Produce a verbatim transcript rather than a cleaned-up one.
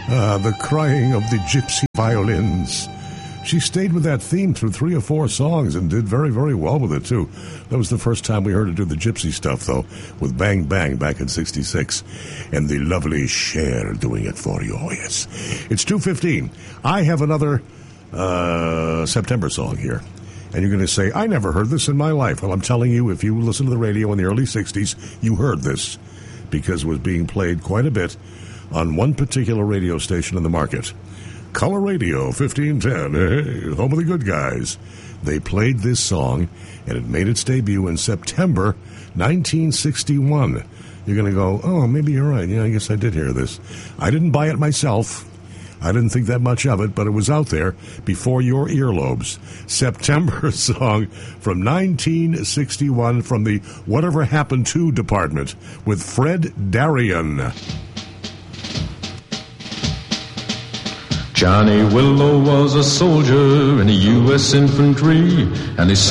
Uh, the crying of the gypsy violins. She stayed with that theme through three or four songs and did very, very well with it, too. That was the first time we heard her do the gypsy stuff, though, with Bang Bang back in sixty-six. And the lovely Cher doing it for you. Oh, yes. It's two fifteen. I have another uh, September song here. And you're going to say, I never heard this in my life. Well, I'm telling you, if you listen to the radio in the early sixties, you heard this because it was being played quite a bit on one particular radio station in the market. Color Radio, fifteen ten, hey, home of the good guys. They played this song, and it made its debut in September nineteen sixty-one. You're going to go, oh, maybe you're right. Yeah, I guess I did hear this. I didn't buy it myself. I didn't think that much of it, but it was out there before your earlobes. September song from nineteen sixty-one from the Whatever Happened To department with Fred Darien. Johnny Willow was a soldier in the U S infantry, and he